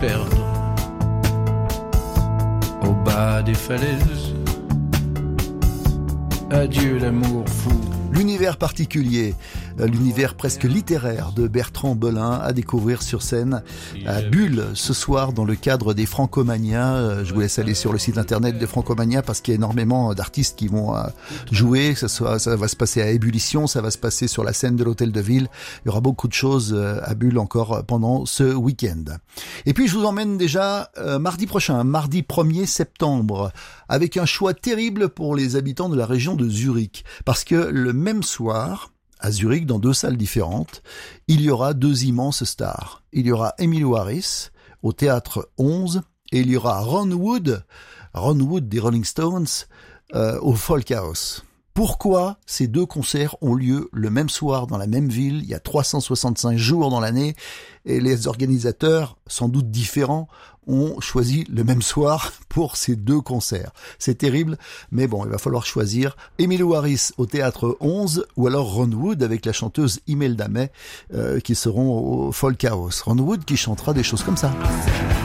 perdre au bas des falaises. Adieu l'amour fou. L'univers particulier, l'univers presque littéraire de Bertrand Belin à découvrir sur scène à Bulle ce soir dans le cadre des Francomania. Je vous laisse aller sur le site internet des Francomania parce qu'il y a énormément d'artistes qui vont jouer. Ça va se passer à Ébullition, ça va se passer sur la scène de l'Hôtel de Ville. Il y aura beaucoup de choses à Bulle encore pendant ce week-end. Et puis je vous emmène déjà mardi prochain, mardi 1er septembre, avec un choix terrible pour les habitants de la région de Zurich. Parce que le même soir, à Zurich, dans 2 salles différentes, il y aura 2 immenses stars. Il y aura Emmylou Harris au Théâtre 11 et il y aura Ron Wood des Rolling Stones au Folk House. Pourquoi ces 2 concerts ont lieu le même soir dans la même ville, il y a 365 jours dans l'année, et les organisateurs, sans doute différents, ont choisi le même soir pour ces 2 concerts. C'est terrible, mais bon, il va falloir choisir Emmylou Harris au Théâtre 11 ou alors Ron Wood avec la chanteuse Imelda May qui seront au Folk House. Ron Wood qui chantera des choses comme ça.